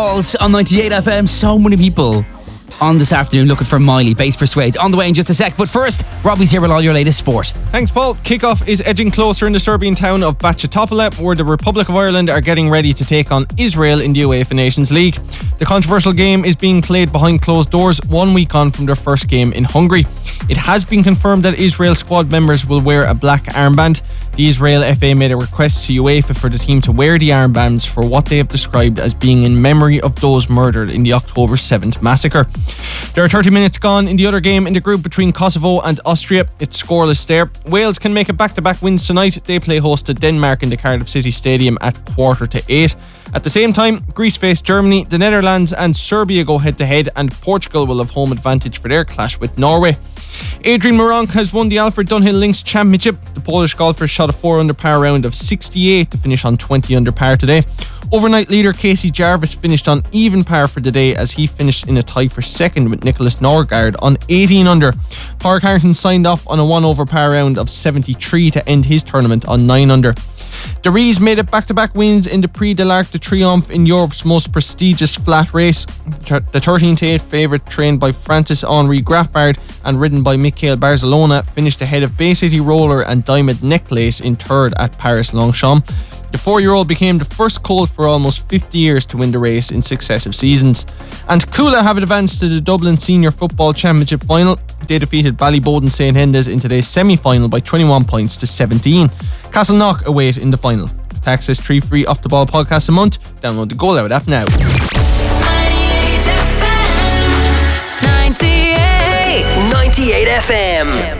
calls on 98 FM. So many people on this afternoon looking for Miley. Bass Persuades on the way in just a sec. But first, Robbie's here with all your latest sport. Thanks, Paul. Kickoff is edging closer in the Serbian town of Bacatopola, where the Republic of Ireland are getting ready to take on Israel in the UEFA Nations League. The controversial game is being played behind closed doors 1 week on from their first game in Hungary. It has been confirmed that Israel squad members will wear a black armband. The Israel FA made a request to UEFA for the team to wear the armbands for what they have described as being in memory of those murdered in the October 7th massacre. There are 30 minutes gone in the other game in the group between Kosovo and Austria. It's scoreless there. Wales can make a back-to-back wins tonight. They play host to Denmark in the Cardiff City Stadium at 7:45. At the same time, Greece face Germany, the Netherlands and Serbia go head-to-head, and Portugal will have home advantage for their clash with Norway. Adrian Moronk has won the Alfred Dunhill Links Championship. The Polish golfer shot a 4-under par round of 68 to finish on 20 under par today. Overnight leader Casey Jarvis finished on even par for the day as he finished in a tie for second with Nicholas Norgard on 18 under. Park Harrington signed off on a 1-over par round of 73 to end his tournament on 9 under. De Vries made it back-to-back wins in the Prix de l'Arc de Triomphe in Europe's most prestigious flat race. The 13-8 favourite, trained by Francis-Henri Graffard and ridden by Michael Barzalona, finished ahead of Bay City Roller and Diamond Necklace in third at Paris-Longchamp. The 4-year-old became the first colt for almost 50 years to win the race in successive seasons. And Coola have advanced to the Dublin Senior Football Championship final. They defeated Ballyboden St Hendes in today's semi-final by 21 points to 17. Castleknock await in the final. Tax says 3 free Off the Ball podcasts a month. Download the Goal Out app now. 98 FM. 98 FM.